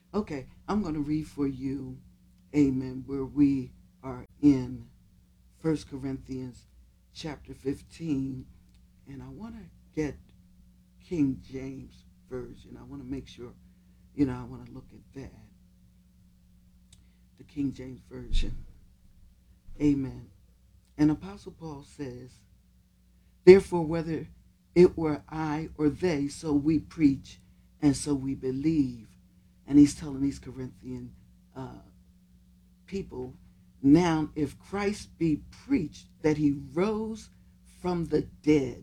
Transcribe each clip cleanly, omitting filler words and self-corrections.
Okay, I'm going to read for you, amen, where we are in First Corinthians chapter 15. And I want to get King James Version. I want to make sure, I want to look at that, the King James Version. Amen. And Apostle Paul says, therefore, whether it were I or they, so we preach and so we believe. And he's telling these Corinthian uh, people, now if Christ be preached that he rose from the dead,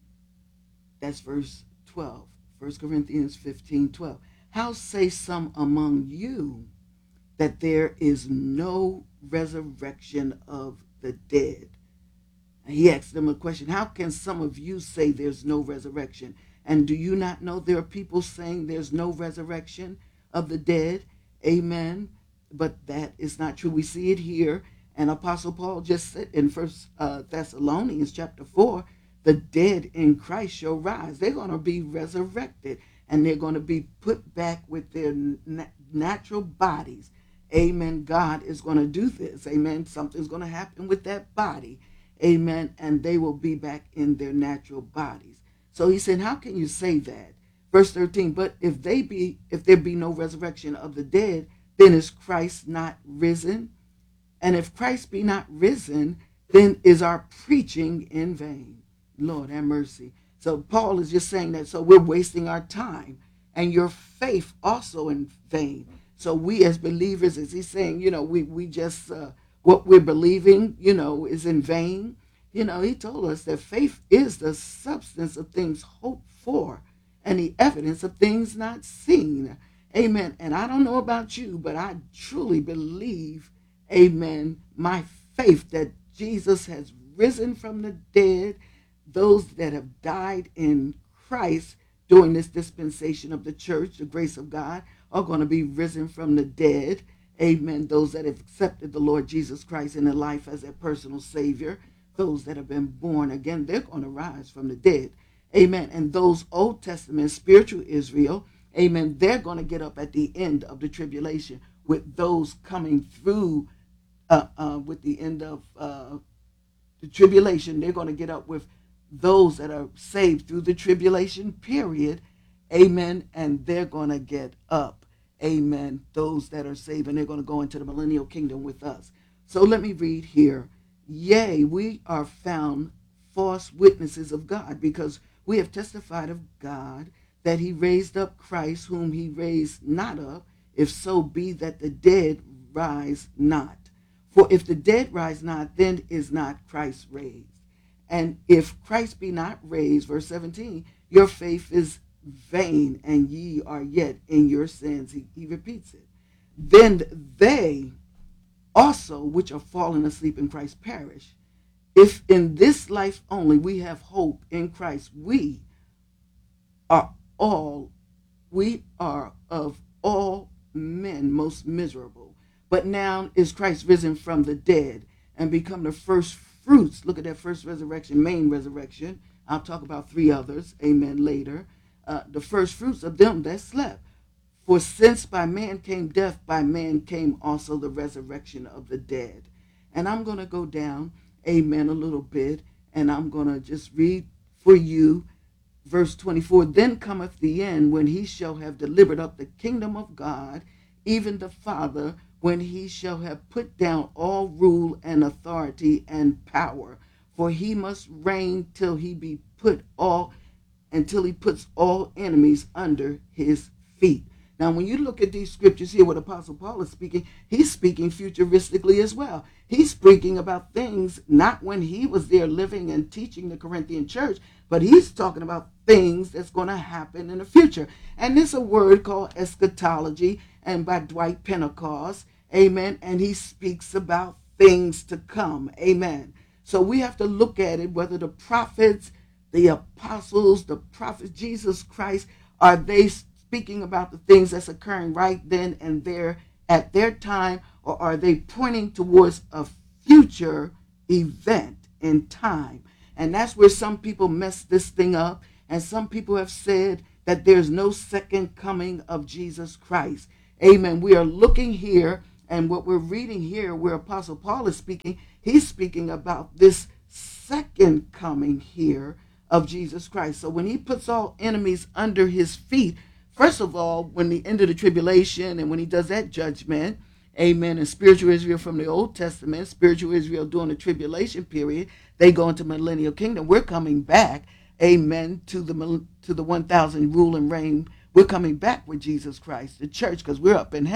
that's verse 12, 1 Corinthians 15:12. How say some among you that there is no resurrection of the dead? He asked them a question. How can some of you say there's no resurrection? And do you not know there are people saying there's no resurrection of the dead? Amen. But that is not true. We see it here. And Apostle Paul just said in First Thessalonians chapter 4, the dead in Christ shall rise. They're going to be resurrected and they're going to be put back with their natural bodies. Amen. God is going to do this. Amen. Something's going to happen with that body. Amen. And they will be back in their natural bodies. So he said, how can you say that? Verse 13, but if there be no resurrection of the dead, then is Christ not risen? And if Christ be not risen, then is our preaching in vain. Lord have mercy. So Paul is just saying that, so we're wasting our time and your faith also in vain. So we as believers, as he's saying, we just, what we're believing, is in vain. He told us that faith is the substance of things hoped for and the evidence of things not seen. Amen. And I don't know about you, but I truly believe, amen, my faith that Jesus has risen from the dead. Those that have died in Christ during this dispensation of the church, the grace of God, are going to be risen from the dead. Amen. Those that have accepted the Lord Jesus Christ in their life as their personal Savior, those that have been born again, they're going to rise from the dead. Amen. And those Old Testament spiritual Israel, amen, they're going to get up at the end of the tribulation with those coming through with the end of the tribulation. They're going to get up with those that are saved through the tribulation period. Amen. And they're going to get up. Amen. Those that are saved, and they're going to go into the millennial kingdom with us. So let me read here. Yea, we are found false witnesses of God, because we have testified of God that he raised up Christ, whom he raised not up, if so be that the dead rise not. For if the dead rise not, then is not Christ raised. And if Christ be not raised, verse 17, your faith is vain, and ye are yet in your sins. He repeats it. Then they also which are fallen asleep in Christ perish. If in this life only we have hope in Christ, are all we are of all men most miserable. But now is Christ risen from the dead and become the first fruits. Look at that first resurrection, main resurrection. I'll talk about three others, amen, later. The first fruits of them that slept. For since by man came death, by man came also the resurrection of the dead. And I'm going to go down, amen, a little bit, and I'm going to just read for you verse 24. Then cometh the end, when he shall have delivered up the kingdom of God, even the Father, when he shall have put down all rule and authority and power. For he must reign till he be put all until he puts all enemies under his feet. Now, when you look at these scriptures here, what Apostle Paul is speaking, he's speaking futuristically as well. He's speaking about things not when he was there living and teaching the Corinthian church, but he's talking about things that's going to happen in the future. And there's a word called eschatology, and by Dwight Pentecost, amen, and he speaks about things to come, amen. So we have to look at it, whether the prophets, the apostles, the prophet Jesus Christ, are they speaking about the things that's occurring right then and there at their time, or are they pointing towards a future event in time? And that's where some people mess this thing up, and some people have said that there's no second coming of Jesus Christ. Amen. We are looking here, and what we're reading here, where Apostle Paul is speaking, he's speaking about this second coming here of Jesus Christ. So when he puts all enemies under his feet, first of all, when the end of the tribulation and when he does that judgment, amen, and spiritual Israel from the Old Testament, spiritual Israel during the tribulation period, they go into millennial kingdom. We're coming back, amen, to the 1,000 rule and reign. We're coming back with Jesus Christ, the church, because we're up in heaven.